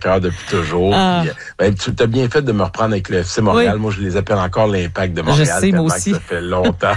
cœur depuis toujours. Ah. Puis, tu as bien fait de me reprendre avec le FC Montréal. Oui. Moi, je les appelle encore l'Impact de Montréal. Je sais, moi aussi. Ça fait longtemps.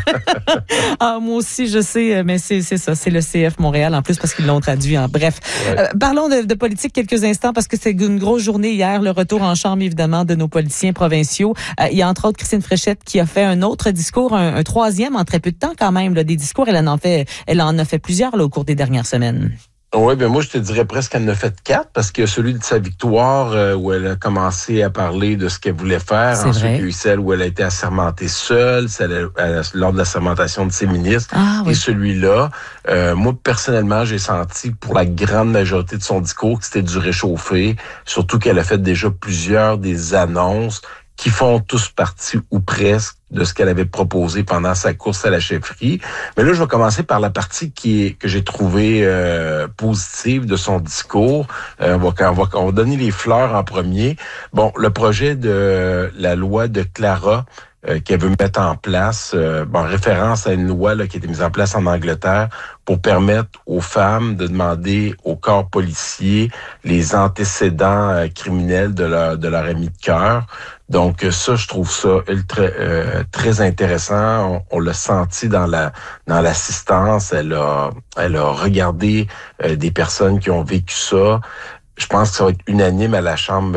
Moi aussi, je sais, mais c'est ça, c'est le CF Montréal, en plus, parce qu'ils l'ont traduit. Bref, Ouais. parlons de politique quelques instants, parce que c'est une grosse journée hier, le retour en chambre, évidemment, de nos politiciens provinciaux. Il y a entre autres Christine Fréchette qui a fait un autre discours, un troisième en très peu de temps quand même, là, des discours. Elle en a fait plusieurs là, au cours des dernières semaines. Oui, moi, je te dirais presque qu'elle en a fait 4, parce qu'il y a celui de sa victoire où elle a commencé à parler de ce qu'elle voulait faire. C'est Ensuite, vrai. il y a eu celle où elle a été assermentée seule, lors de l'assermentation de ses ministres. Ah, oui. Et celui-là, moi, personnellement, j'ai senti pour la grande majorité de son discours que c'était du réchauffé, surtout qu'elle a fait déjà plusieurs des annonces qui font tous partie ou presque de ce qu'elle avait proposé pendant sa course à la chefferie. Mais là, je vais commencer par la partie que j'ai trouvée positive de son discours. On va donner les fleurs en premier. Bon, le projet de la loi de Clara qu'elle veut mettre en place, en référence à une loi là, qui a été mise en place en Angleterre pour permettre aux femmes de demander au corps policier les antécédents criminels de leur ami de cœur. Donc ça, je trouve ça très intéressant. On l'a senti dans l'assistance. Elle a regardé des personnes qui ont vécu ça. Je pense que ça va être unanime à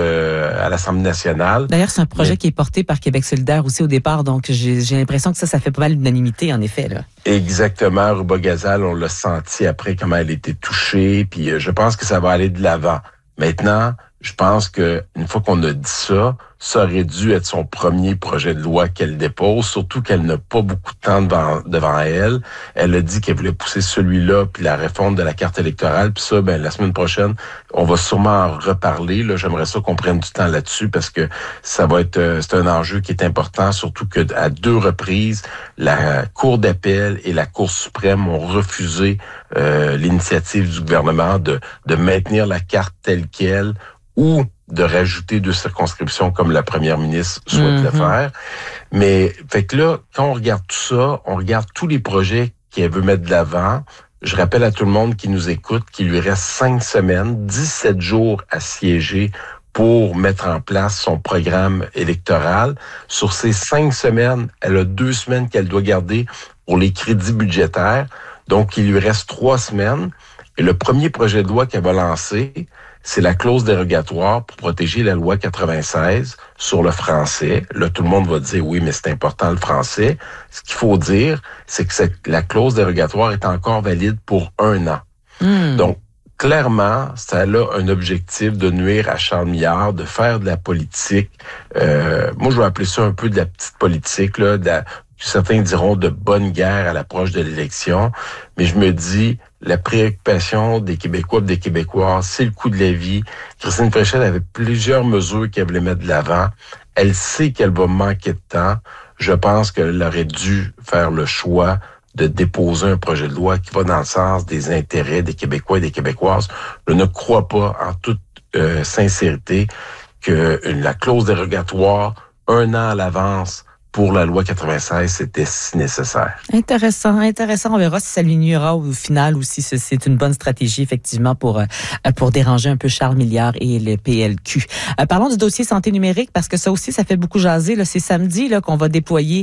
à l'Assemblée nationale. D'ailleurs, c'est un projet qui est porté par Québec solidaire aussi au départ, donc j'ai l'impression que ça fait pas mal d'unanimité, en effet, là. Exactement. Ruba Gazal, on l'a senti après comment elle était touchée, puis je pense que ça va aller de l'avant. Maintenant, je pense que une fois qu'on a dit ça aurait dû être son premier projet de loi qu'elle dépose, surtout qu'elle n'a pas beaucoup de temps devant elle. Elle a dit qu'elle voulait pousser celui-là, puis la réforme de la carte électorale, puis ça, la semaine prochaine, on va sûrement en reparler. Là, j'aimerais ça qu'on prenne du temps là-dessus parce que ça va être, c'est un enjeu qui est important, surtout que à 2 reprises, la Cour d'appel et la Cour suprême ont refusé l'initiative du gouvernement de maintenir la carte telle quelle ou de rajouter 2 circonscriptions comme la première ministre souhaite le faire. Mais fait que là, quand on regarde tout ça, on regarde tous les projets qu'elle veut mettre de l'avant. Je rappelle à tout le monde qui nous écoute qu'il lui reste 5 semaines, 17 jours à siéger pour mettre en place son programme électoral. Sur ces 5 semaines, elle a 2 semaines qu'elle doit garder pour les crédits budgétaires. Donc, il lui reste 3 semaines. Et le premier projet de loi qu'elle va lancer, c'est la clause dérogatoire pour protéger la loi 96 sur le français. Là, tout le monde va dire, oui, mais c'est important le français. Ce qu'il faut dire, c'est que la clause dérogatoire est encore valide pour 1 an. Donc, clairement, ça a un objectif de nuire à Charles Milliard, de faire de la politique. Moi, je vais appeler ça un peu de la petite politique, là, certains diront de bonne guerre à l'approche de l'élection. Mais je me dis, la préoccupation des Québécois et des Québécoises, c'est le coût de la vie. Christine Fréchette avait plusieurs mesures qu'elle voulait mettre de l'avant. Elle sait qu'elle va manquer de temps. Je pense qu'elle aurait dû faire le choix de déposer un projet de loi qui va dans le sens des intérêts des Québécois et des Québécoises. Je ne crois pas, en toute sincérité, que la clause dérogatoire, 1 an à l'avance, pour la loi 96, c'était si nécessaire. Intéressant. On verra si ça lui nuira au final ou si c'est une bonne stratégie, effectivement, pour déranger un peu Charles Milliard et le PLQ. Parlons du dossier santé numérique, parce que ça aussi, ça fait beaucoup jaser. Là, c'est samedi là qu'on va déployer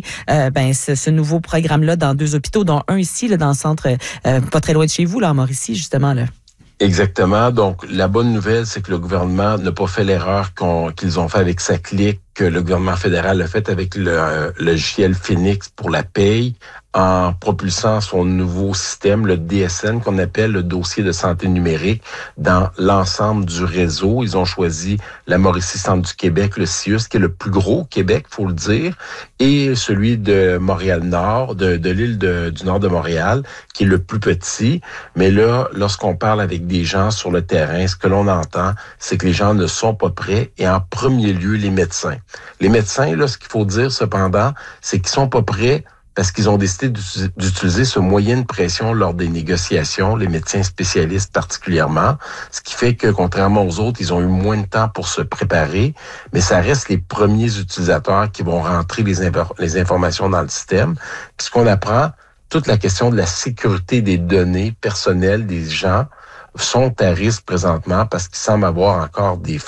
ce nouveau programme-là dans 2 hôpitaux, dont un ici, là, dans le centre, pas très loin de chez vous, là, en Mauricie, justement, là. Exactement. Donc, la bonne nouvelle, c'est que le gouvernement n'a pas fait l'erreur qu'ils ont fait avec SACLIC, que le gouvernement fédéral a fait avec le logiciel Phoenix pour la paye, en propulsant son nouveau système, le DSN, qu'on appelle le dossier de santé numérique, dans l'ensemble du réseau. Ils ont choisi la Mauricie Centre du Québec, le CIUS, qui est le plus gros au Québec, faut le dire, et celui de Montréal-Nord, de l'île du nord de Montréal, qui est le plus petit. Mais là, lorsqu'on parle avec des gens sur le terrain, ce que l'on entend, c'est que les gens ne sont pas prêts, et en premier lieu, les médecins. Les médecins, là, ce qu'il faut dire cependant, c'est qu'ils sont pas prêts parce qu'ils ont décidé d'utiliser ce moyen de pression lors des négociations, les médecins spécialistes particulièrement, ce qui fait que, contrairement aux autres, ils ont eu moins de temps pour se préparer, mais ça reste les premiers utilisateurs qui vont rentrer les informations dans le système. Puis ce qu'on apprend, toute la question de la sécurité des données personnelles des gens sont à risque présentement parce qu'il semble avoir encore des